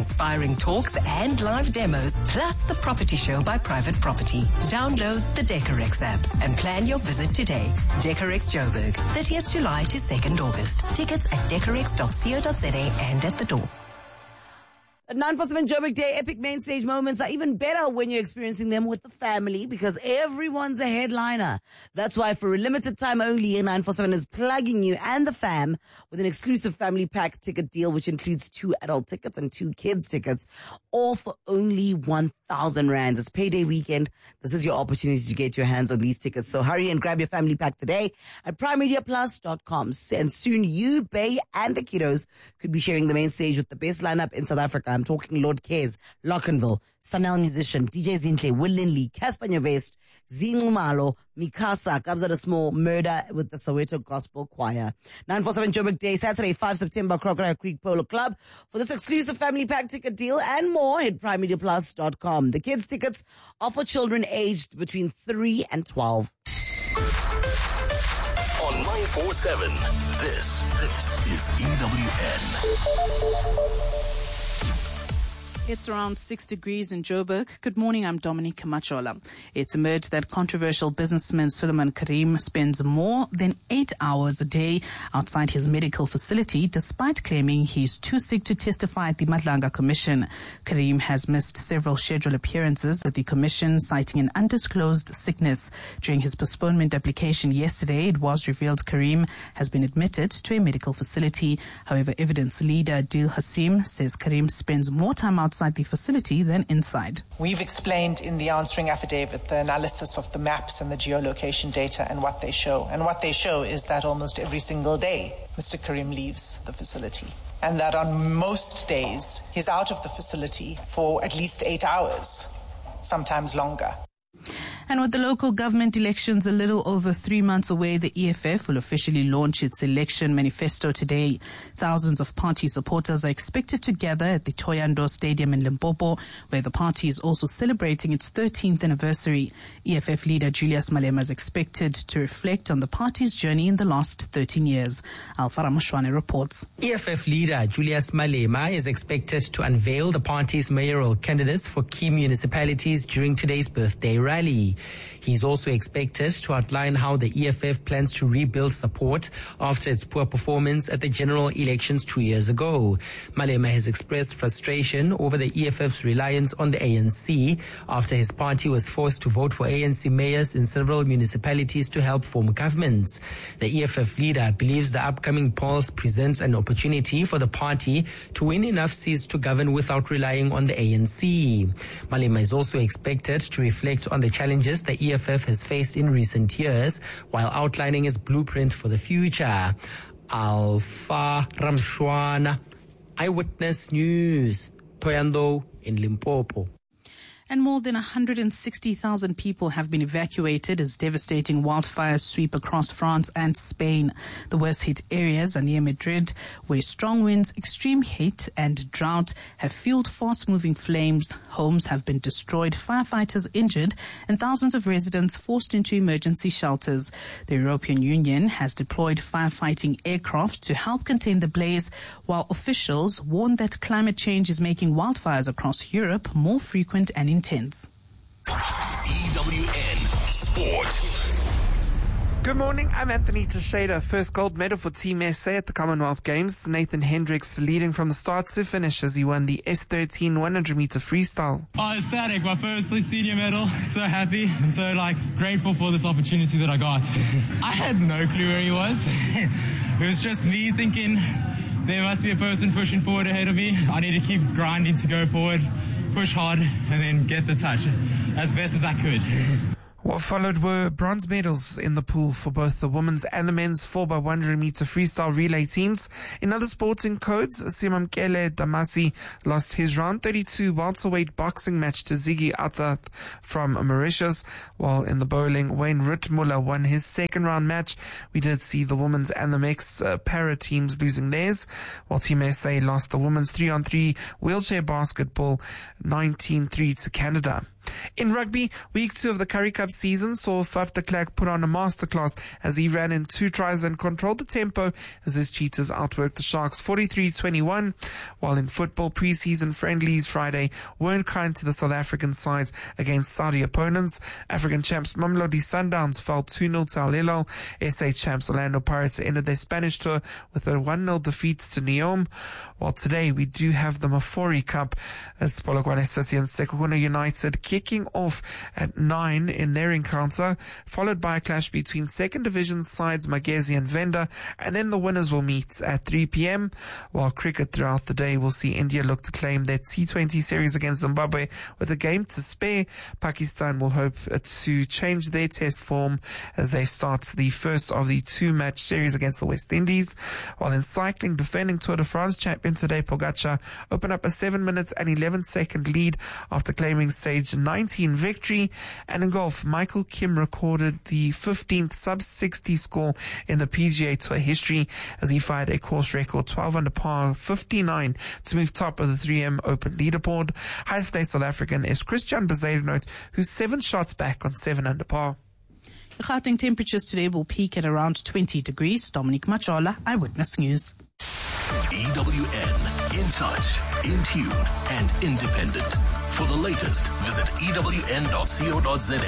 inspiring talks and live demos, plus the property show by Private Property. Download the Decorex app and plan your visit today. Decorex Joburg, 30th July to 2nd August. Tickets at decorex.co.za and at the door. At 947 Joburg Day, epic main stage moments are even better when you're experiencing them with the family because everyone's a headliner. That's why for a limited time only, 947 is plugging you and the fam with an exclusive family pack ticket deal, which includes 2 adult tickets and 2 kids tickets, all for only 1,000 rands. It's payday weekend. This is your opportunity to get your hands on these tickets. So hurry and grab your family pack today at primemediaplus.com. And soon you, Bay, and the kiddos could be sharing the main stage with the best lineup in South Africa. I'm talking Lord Kez, Lockenville, Sanel Musician, DJ Zintle, Will Linley, Casper Nyovest, Zinumalo, Mikasa, Kabza Small, Murder with the Soweto Gospel Choir. 947 Joburg Day, Saturday, 5 September, Crocodile Creek Polo Club. For this exclusive family pack ticket deal and more, hit primemediaplus.com. The kids' tickets are for children aged between 3 and 12. On 947, this is EWN. It's around 6 degrees in Joburg. Good morning, I'm Dominique Machola. It's emerged that controversial businessman Suleiman Karim spends more than 8 hours a day outside his medical facility, despite claiming he's too sick to testify at the Madlanga Commission. Karim has missed several scheduled appearances at the Commission, citing an undisclosed sickness. During his postponement application yesterday, it was revealed Karim has been admitted to a medical facility. However, evidence leader Dil Hassim says Karim spends more time outside the facility than inside. We've explained in the answering affidavit the analysis of the maps and the geolocation data and what they show. And what they show is that almost every single day, Mr. Karim leaves the facility. And that on most days, he's out of the facility for at least 8 hours, sometimes longer. And with the local government elections a little over 3 months away, the EFF will officially launch its election manifesto today. Thousands of party supporters are expected to gather at the Thohoyandou Stadium in Limpopo, where the party is also celebrating its 13th anniversary. EFF leader Julius Malema is expected to reflect on the party's journey in the last 13 years. Alfara Mashwane reports. EFF leader Julius Malema is expected to unveil the party's mayoral candidates for key municipalities during today's birthday rally. He's also expected to outline how the EFF plans to rebuild support after its poor performance at the general elections 2 years ago. Malema has expressed frustration over the EFF's reliance on the ANC after his party was forced to vote for ANC mayors in several municipalities to help form governments. The EFF leader believes the upcoming polls presents an opportunity for the party to win enough seats to govern without relying on the ANC. Malema is also expected to reflect on the challenges the EFF has faced in recent years while outlining its blueprint for the future. Alpha Ramshwana, Eyewitness News, Thohoyandou in Limpopo. And more than 160,000 people have been evacuated as devastating wildfires sweep across France and Spain. The worst hit areas are near Madrid, where strong winds, extreme heat and drought have fueled fast-moving flames. Homes have been destroyed, firefighters injured, and thousands of residents forced into emergency shelters. The European Union has deployed firefighting aircraft to help contain the blaze, while officials warn that climate change is making wildfires across Europe more frequent and intense. EWN Sport. Good morning, I'm Anthony Teixeira. First gold medal for Team SA at the Commonwealth Games. Nathan Hendricks leading from the start to finish as he won the S13 100-meter freestyle. Oh, ecstatic. My first senior medal. So happy and so grateful for this opportunity that I got. I had no clue where he was. It was just me thinking there must be a person pushing forward ahead of me. I need to keep grinding to go forward, push hard, and then get the touch as best as I could. What followed were bronze medals in the pool for both the women's and the men's 4x100-meter freestyle relay teams. In other sporting codes, Simamkele Damasi lost his round 32 welterweight boxing match to Ziggy Athath from Mauritius, while in the bowling, Wayne Rittmuller won his second round match. We did see the women's and the mixed para teams losing theirs, while Team SA lost the women's 3-on-3 wheelchair basketball 19-3 to Canada. In rugby, week 2 of the Currie Cup season saw Faf de Klerk put on a masterclass as he ran in 2 tries and controlled the tempo as his Cheetahs outworked the Sharks 43-21. While in football, pre-season friendlies Friday weren't kind to the South African sides against Saudi opponents. African champs Mamelodi Sundowns fell 2-0 to Al Hilal. SA champs Orlando Pirates ended their Spanish tour with a 1-0 defeat to Neom. While today we do have the Mafori Cup as Polokwane City and Sekhukhune United kicking off at 9 in their encounter, followed by a clash between second division sides Magezi and Venda, and then the winners will meet at 3 p.m. While cricket throughout the day will see India look to claim their T20 series against Zimbabwe with a game to spare. Pakistan will hope to change their test form as they start the first of the 2-match series against the West Indies. While in cycling, defending Tour de France champion today Pogacar opened up a 7-minute and 11-second lead after claiming stage 19 victory. And in golf, Michael Kim recorded the 15th sub-60 score in the PGA Tour history as he fired a course record 12 under par 59 to move top of the 3M Open leaderboard. Highest placed South African is Christian Bezuidenhout, who's 7 shots back on 7 under par. The Gauteng temperatures today will peak at around 20 degrees. Dominic Machola, Eyewitness News. EWN, in touch, in tune, and independent. For the latest, visit ewn.co.za.